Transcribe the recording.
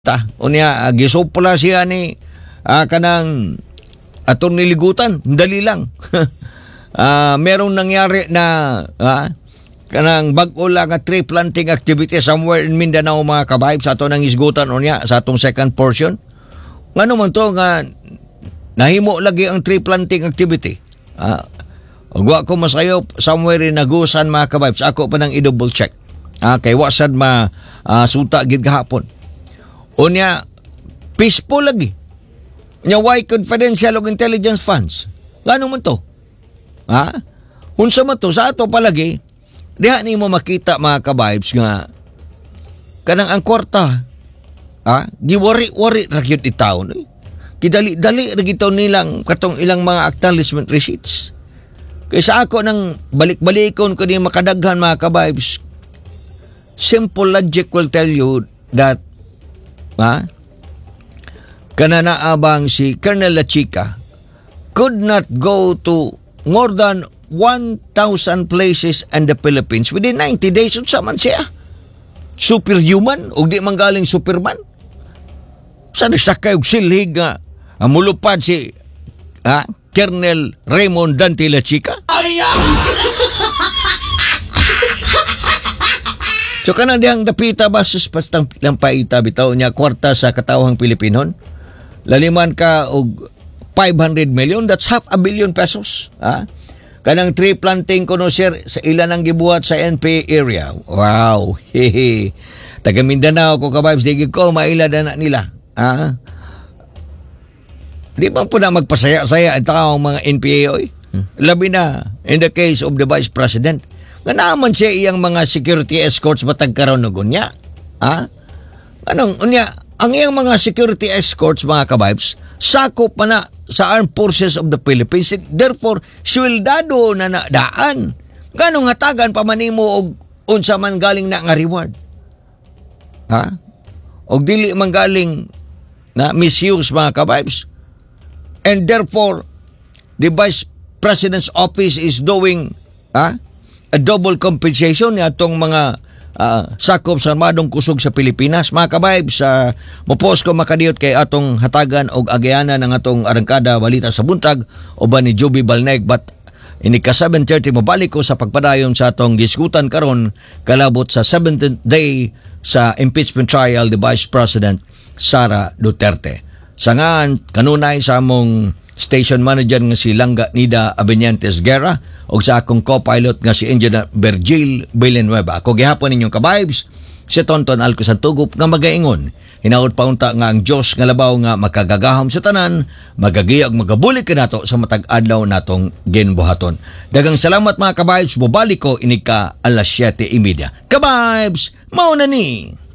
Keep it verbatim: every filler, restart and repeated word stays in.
Ta, unya uh, gisopla siya ni uh, kanang atong niligutan, dali lang. uh, merong nangyari na uh, kanang bag-o lang nga tree planting activity somewhere in Mindanao mga kabayb sa ato nang isgutan unya sa atong second portion. Ngano man to nga nahimo lagi ang tree planting activity. Ah, uh, wa ko masayo somewhere in Agusan mga kabayb, sa ako pa nang i-double check. Ah, kay wasad ma uh, suta gid gahapon. Unya, peaceful lagi. Unya, why confidential o intelligence funds? Gano man to? Ha? Unsa man to? Sa ato palagi, diha ni mo makita mga kabibes nga kanang ang kwarta, ha? Giwari-wari ra gyud itaon. Eh. Kidali-dali ra gitaw nilang katong ilang mga acknowledgement receipts. Kaysa ako nang balik-balikon ko ni makadaghan mga kabibes, simple logic will tell you that ha? Kananaabang si Colonel La Chica could not go to more than one thousand places in the Philippines within ninety days. Unsa man siya? Superhuman? O di man galing Superman? Sa nasakay og silhig nga ang mulupad si ha? Colonel Raymond Dante La Chica? So kanang dihang dapita ba suspastang lampaita bitaw niya kwarta sa katawhang Pilipinon? Laliman ka og five hundred million, that's half a billion pesos. Ha? Kanang tree planting kuno sir sa ilan ang gibuhat sa N P A area. Wow. Hehe. Taga Mindanao ko kababs di ko mailad na nila. Ha? Di ba po na magpasaya-saya ang taong mga N P A oy? Labi na in the case of the Vice President. Nga naman siya iyang mga security escorts batag karon og unya. Ha? Anong unya? Ang iyang mga security escorts mga kabibes sakop pa na sa Armed Forces of the Philippines. Therefore, swildado na nadaan. Ganong hatagan pa manimo og unsa man galing na nga reward. Ha? Og dili man galing na misuse mga kabibes. And therefore, the Vice President's office is doing ha? A double compensation ni atong mga uh, sakop sa armadong kusog sa Pilipinas. Mga kabibes, uh, mapos ko makadiyot kay atong hatagan og agayana ng atong arangkada balita sa buntag o ba ni Joby Balneg. But ini ka seven thirty mabalik ko sa pagpadayon sa atong diskutan karon kalabot sa seventeenth day sa impeachment trial the Vice President Sara Duterte. Sangan kanunay sa among station manager nga si Langga Nida Abeniantes Guerra o sa akong co-pilot nga si Engineer Virgil Villanueva. Ako gihapon ninyong kabibes, si Tonton Alco Santugup nga magaingon. Hinaud pa unta nga ang Diyos nga labaw nga makagagahom sa tanan, magagiyag magabulik ka nato sa matag adlaw natong ginbuhaton. Dagang salamat mga kabibes, mubalik ko inig ka alas siyete y media. Kabibes, mauna ni!